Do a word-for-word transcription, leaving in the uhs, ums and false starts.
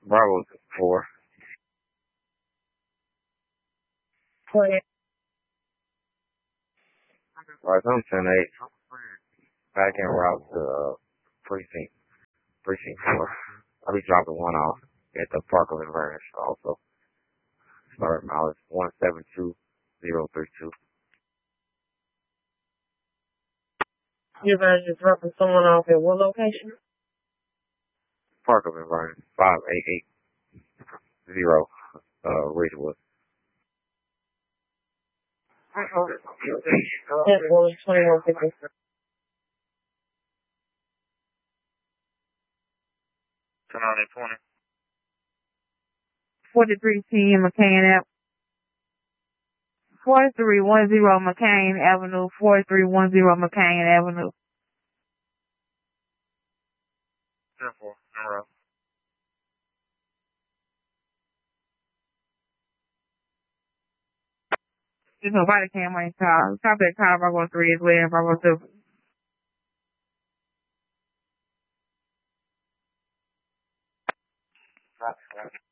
Bravo four. Play. Alright, so I'm ten eight. Back en route to uh, precinct precinct four. I'll be dropping one off at the Parkland Ranch also. Start mileage one seven two zero three two. You guys just dropping someone off at what location? Parkland Ranch five eight eight zero uh Ridgewood. That was twenty-one fifty. Turn on at twenty. forty-three ten McCain Ave. forty-three ten McCain Avenue. forty-three ten McCain Avenue. ten four. In route. There's no body cam on your car. Stop that car, Bravo three as well, Bravo two. Right, right.